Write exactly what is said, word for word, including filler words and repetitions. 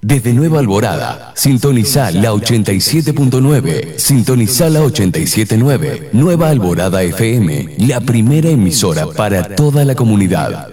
Desde Nueva Alborada, sintoniza la ochenta y siete punto nueve, sintoniza la ochenta y siete punto nueve, Nueva Alborada F M, la primera emisora para toda la comunidad.